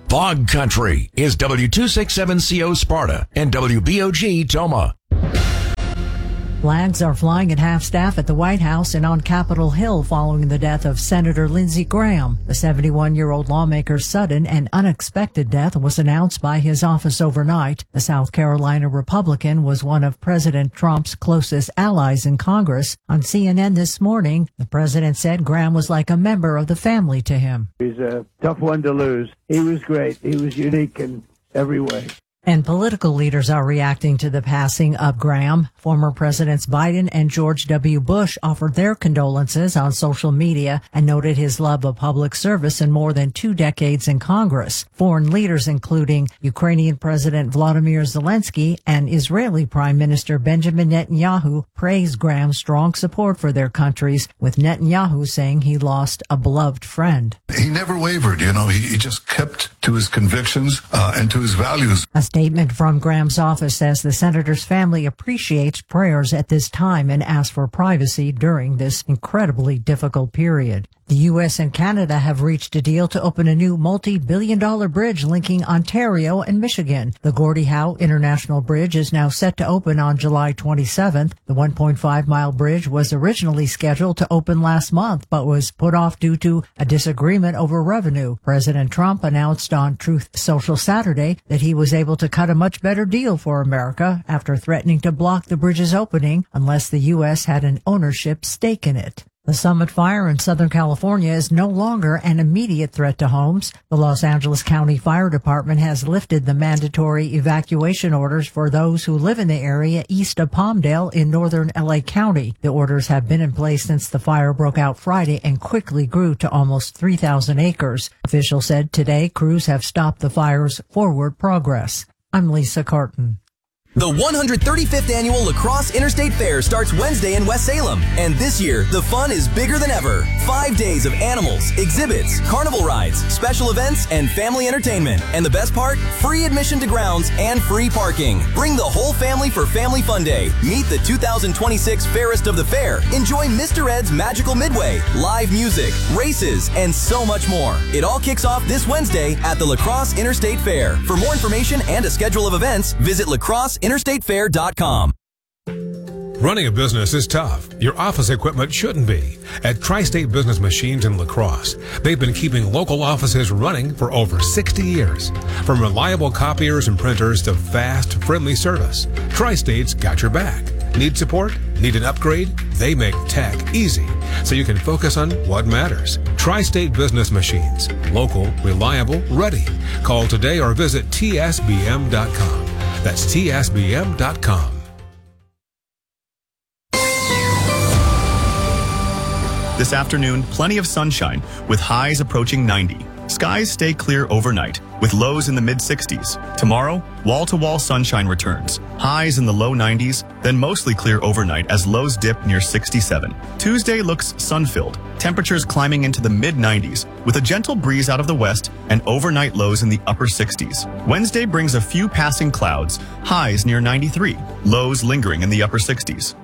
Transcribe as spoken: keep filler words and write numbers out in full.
Fog Country is W two sixty-seven C O Sparta and W B O G Toma. Flags are flying at half-staff at the White House and on Capitol Hill following the death of Senator Lindsey Graham. The seventy-one-year-old lawmaker's sudden and unexpected death was announced by his office overnight. The South Carolina Republican was one of President Trump's closest allies in Congress. On C N N this morning, the president said Graham was like a member of the family to him. He's a tough one to lose. He was great. He was unique in every way. And political leaders are reacting to the passing of Graham. Former Presidents Biden and George W. Bush offered their condolences on social media and noted his love of public service in more than two decades in Congress. Foreign leaders, including Ukrainian President Vladimir Zelensky and Israeli Prime Minister Benjamin Netanyahu, praised Graham's strong support for their countries, with Netanyahu saying he lost a beloved friend. He never wavered, you know, he, he just kept to his convictions uh, and to his values. A statement from Graham's office says the senator's family appreciates prayers at this time and asks for privacy during this incredibly difficult period. The U S and Canada have reached a deal to open a new multi-billion dollar bridge linking Ontario and Michigan. The Gordie Howe International Bridge is now set to open on July twenty-seventh. The one point five mile bridge was originally scheduled to open last month, but was put off due to a disagreement over revenue. President Trump announced on Truth Social Saturday that he was able to cut a much better deal for America after threatening to block the bridge's opening unless the U S had an ownership stake in it. The Summit Fire in Southern California is no longer an immediate threat to homes. The Los Angeles County Fire Department has lifted the mandatory evacuation orders for those who live in the area east of Palmdale in northern L A County. The orders have been in place since the fire broke out Friday and quickly grew to almost three thousand acres. Officials said today crews have stopped the fire's forward progress. I'm Lisa Carton. The one hundred thirty-fifth Annual La Crosse Interstate Fair starts Wednesday in West Salem. And this year, the fun is bigger than ever. Five days of animals, exhibits, carnival rides, special events, and family entertainment. And the best part? Free admission to grounds and free parking. Bring the whole family for Family Fun Day. Meet the two thousand twenty-six Fairest of the Fair. Enjoy Mister Ed's Magical Midway, live music, races, and so much more. It all kicks off this Wednesday at the La Crosse Interstate Fair. For more information and a schedule of events, visit La Crosse interstate fair dot com. Running a business is tough. Your office equipment shouldn't be. At Tri-State Business Machines in La Crosse, they've been keeping local offices running for over sixty years. From reliable copiers and printers to fast, friendly service, Tri-State's got your back. Need support? Need an upgrade? They make tech easy, so you can focus on what matters. Tri-State Business Machines. Local, reliable, ready. Call today or visit T S B M dot com. That's T S B M dot com. This afternoon, plenty of sunshine with highs approaching ninety. Skies stay clear overnight with lows in the mid sixties. Tomorrow, wall-to-wall sunshine returns. Highs in the low nineties, then mostly clear overnight as lows dip near sixty-seven. Tuesday looks sun-filled. Temperatures climbing into the mid nineties with a gentle breeze out of the west and overnight lows in the upper sixties. Wednesday brings a few passing clouds. Highs near ninety-three. Lows lingering in the upper sixties.